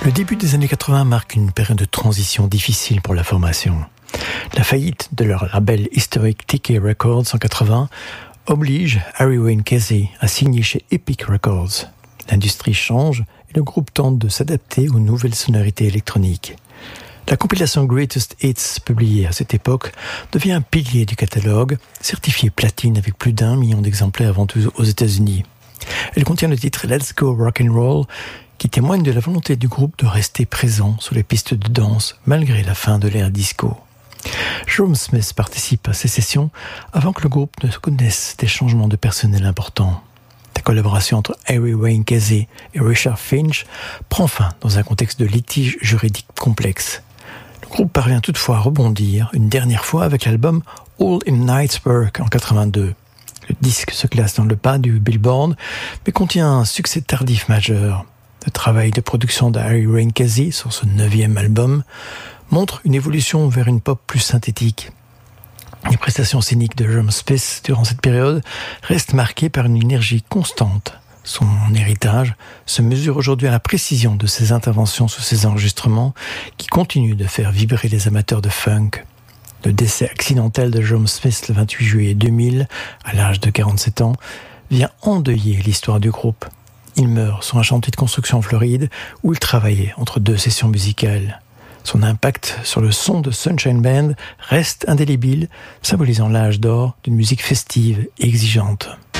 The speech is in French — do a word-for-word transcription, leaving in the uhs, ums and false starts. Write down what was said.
Le début des années quatre-vingts marque une période de transition difficile pour la formation. La faillite de leur label historique T K Records en quatre-vingts oblige Harry Wayne Casey à signer chez Epic Records. L'industrie change et le groupe tente de s'adapter aux nouvelles sonorités électroniques. La compilation Greatest Hits, publiée à cette époque, devient un pilier du catalogue, certifié platine avec plus d'un million d'exemplaires vendus aux États-Unis. Elle contient le titre Let's Go Rock'n'Roll, qui témoigne de la volonté du groupe de rester présent sur les pistes de danse malgré la fin de l'ère disco. Jerome Smith participe à ces sessions avant que le groupe ne connaisse des changements de personnel importants. La collaboration entre Harry Wayne Casey et Richard Finch prend fin dans un contexte de litige juridique complexe. Le groupe parvient toutefois à rebondir une dernière fois avec l'album All in Knightsburg en quatre-vingt-deux. Le disque se classe dans le bas du Billboard, mais contient un succès tardif majeur. Le travail de production de Harry Wayne Casey sur ce neuvième album montre une évolution vers une pop plus synthétique. Les prestations scéniques de Jerome Smith durant cette période restent marquées par une énergie constante. Son héritage se mesure aujourd'hui à la précision de ses interventions sur ses enregistrements qui continuent de faire vibrer les amateurs de funk. Le décès accidentel de Jerome Smith le vingt-huit juillet deux mille, à l'âge de quarante-sept ans, vient endeuiller l'histoire du groupe. Il meurt sur un chantier de construction en Floride où il travaillait entre deux sessions musicales. Son impact sur le son de Sunshine Band reste indélébile, symbolisant l'âge d'or d'une musique festive et exigeante.